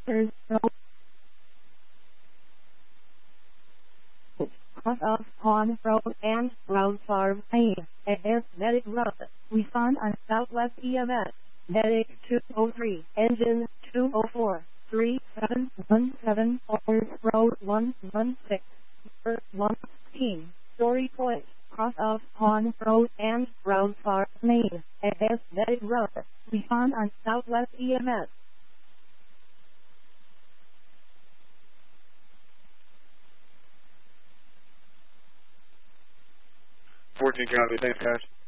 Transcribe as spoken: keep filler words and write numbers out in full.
Road. Cross off Pond Road and Round Farm Lane. Advanced Medic Road. Respond on Southwest E M S. Medic two oh three. Engine two oh four. three seven one seven. Or Road one one six. one sixteen. Story Point. Cross off Pond Road and Round Farm Lane. Advanced Medic Road. Respond on Southwest E M S. fourteen County, thanks guys.